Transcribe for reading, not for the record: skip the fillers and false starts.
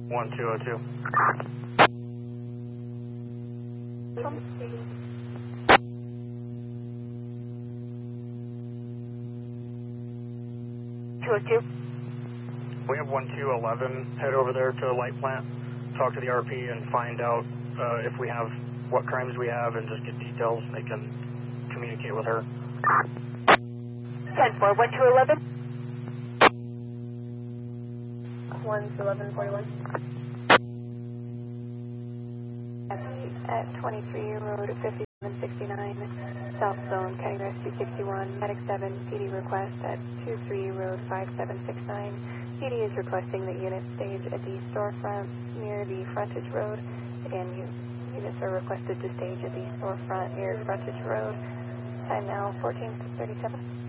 1202. We have 1211 head over there to the light plant, talk to the RP and find out if we have, what crimes we have, and just get details. They can communicate with her. 10-4, 1211. 1-1141. At 23 Road 5769, South Zone, County Rescue 61, Medic 7, PD request at 23 Road 5769. PD is requesting that units stage at the storefront near the frontage road. Again, units are requested to stage at the storefront near frontage road. Time now 14:37.